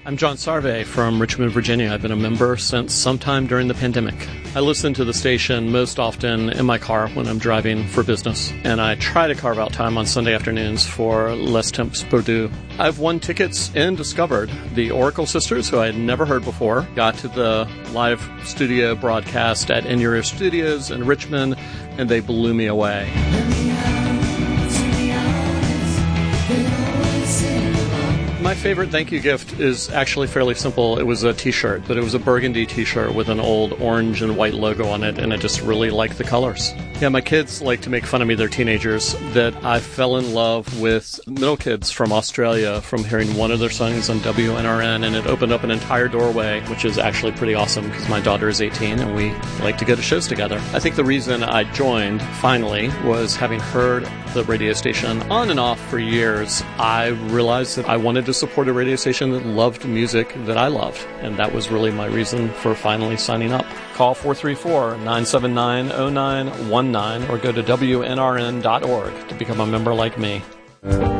I'm John Sarve from Richmond, Virginia. I've been a member since sometime during the pandemic. I listen to the station most often in my car when I'm driving for business, and I try to carve out time on Sunday afternoons for Les Temps Perdus. I've won tickets and discovered the Oracle Sisters, who I had never heard before. Got to the live studio broadcast at In Your Ear Studios in Richmond, and they blew me away. My favorite thank you gift is actually fairly simple. It was a t-shirt, but it was a burgundy t-shirt with an old orange and white logo on it, and I just really liked the colors. Yeah, my kids like to make fun of me, they're teenagers, that I fell in love with Middle Kids from Australia from hearing one of their songs on WNRN, and it opened up an entire doorway, which is actually pretty awesome because my daughter is 18 and we like to go to shows together. I think the reason I joined, finally, was having heard the radio station on and off for years. I realized that I wanted to support a radio station that loved music that I loved, and that was really my reason for finally signing up. Call 434-979-0919 or go to WNRN.org to become a member like me.